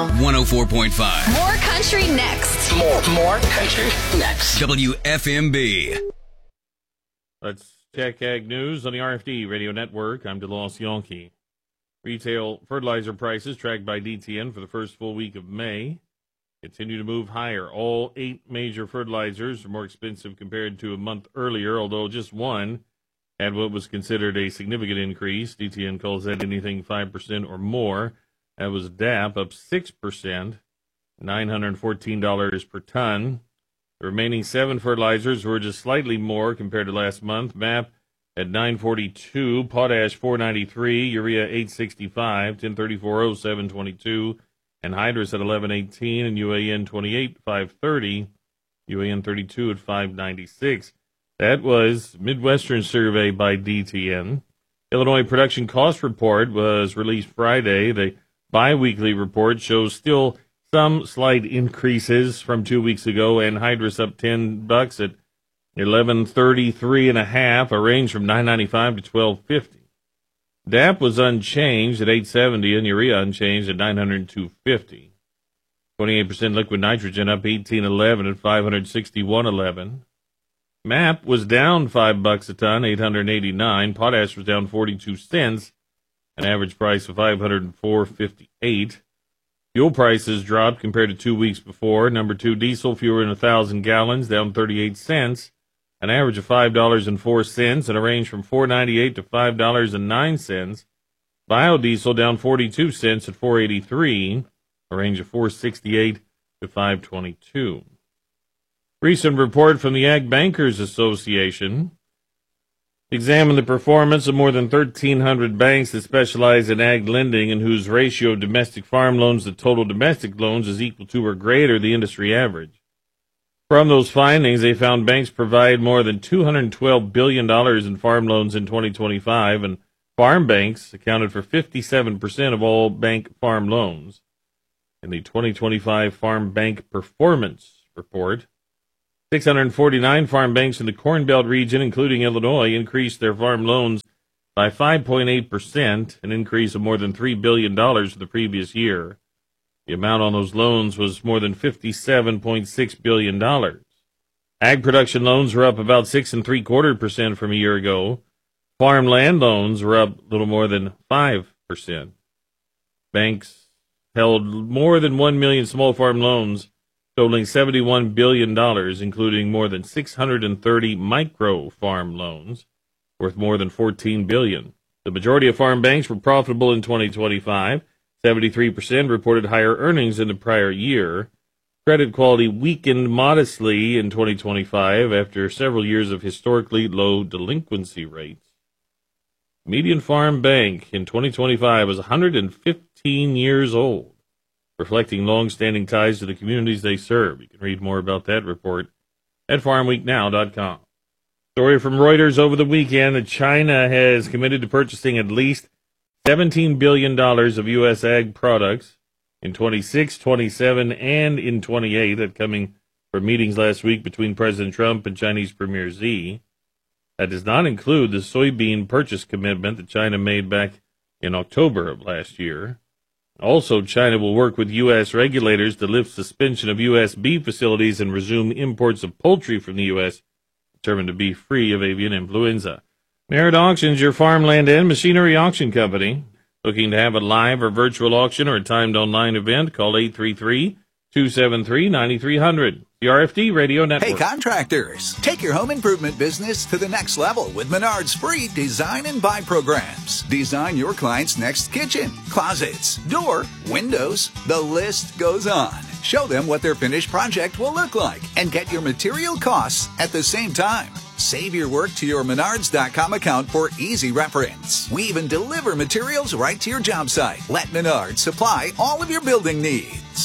104.5. More country next. More country next. WFMB. Let's check Ag News on the RFD Radio Network. I'm DeLoss Yonke. Retail fertilizer prices tracked by DTN for the first full week of May continue to move higher. All 8 major fertilizers are more expensive compared to a month earlier, although just one had what was considered a significant increase. DTN calls that anything 5% or more. That was DAP, up 6%, $914 per ton. The remaining 7 fertilizers were just slightly more compared to last month. MAP at $942, potash $493, urea $865, 1034.0 $722, and hydrous at $1118, and UAN 28 $530, UAN 32 at $596. That was Midwestern survey by DTN. Illinois production cost report was released Friday. The biweekly report shows still some slight increases from 2 weeks ago, and hydrous up $10 at $1133.5, a range from $995 to $1250. DAP was unchanged at $870, and urea unchanged at $902.50. 28% liquid nitrogen up $1811 at $561.11. MAP was down $5 a ton, $889. Potash was down 42 cents, an average price of $504.58. Fuel prices dropped compared to 2 weeks before. Number 2 diesel, fewer than 1,000 gallons, down 38 cents, an average of $5.04, and a range from $4.98 to $5.09. Biodiesel down 42 cents at $4.83, a range of $4.68 to $5.22. Recent report from the Ag Bankers Association examined the performance of more than 1,300 banks that specialize in ag lending and whose ratio of domestic farm loans to total domestic loans is equal to or greater the industry average. From those findings, they found banks provide more than $212 billion in farm loans in 2025, and farm banks accounted for 57% of all bank farm loans. In the 2025 Farm Bank Performance Report, 649 farm banks in the Corn Belt region, including Illinois, increased their farm loans by 5.8%, an increase of more than $3 billion from the previous year. The amount on those loans was more than $57.6 billion. Ag production loans were up about 6.75% from a year ago. Farmland loans were up a little more than 5%. Banks held more than 1 million small farm loans, totaling $71 billion, including more than 630 micro farm loans worth more than $14 billion. The majority of farm banks were profitable in 2025. 73% reported higher earnings than the prior year. Credit quality weakened modestly in 2025 after several years of historically low delinquency rates. Median farm bank in 2025 was 115 years old, reflecting long-standing ties to the communities they serve. You can read more about that report at farmweeknow.com. Story from Reuters over the weekend that China has committed to purchasing at least $17 billion of U.S. ag products in 26, 27, and in 28. That coming from meetings last week between President Trump and Chinese Premier Xi. That does not include the soybean purchase commitment that China made back in October of last year. Also, China will work with U.S. regulators to lift suspension of U.S. beef facilities and resume imports of poultry from the U.S., determined to be free of avian influenza. Merit Auctions, your farmland and machinery auction company. Looking to have a live or virtual auction or a timed online event? Call 833-273-9300. The RFD Radio Network. Hey, contractors, take your home improvement business to the next level with Menard's free design and buy programs. Design your client's next kitchen, closets, door, windows. The list goes on. Show them what their finished project will look like and get your material costs at the same time. Save your work to your Menards.com account for easy reference. We even deliver materials right to your job site. Let Menards supply all of your building needs.